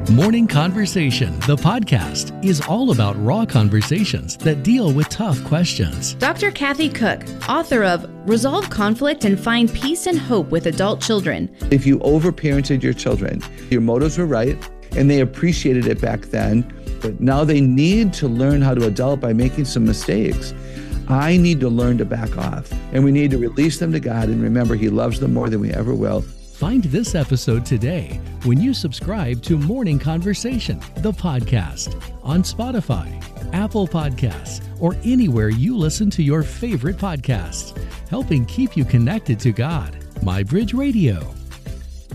Morning Conversation, the podcast, is all about raw conversations that deal with tough questions. Dr. Kathy Cook, author of Resolve Conflict and Find Peace and Hope with Adult Children. If you overparented your children, your motives were right, and they appreciated it back then, but now they need to learn how to adult by making some mistakes. I need to learn to back off, and we need to release them to God and remember He loves them more than we ever will. Find this episode today when you subscribe to Morning Conversation, the podcast, on Spotify, Apple Podcasts, or anywhere you listen to your favorite podcasts, helping keep you connected to God. MyBridge Radio.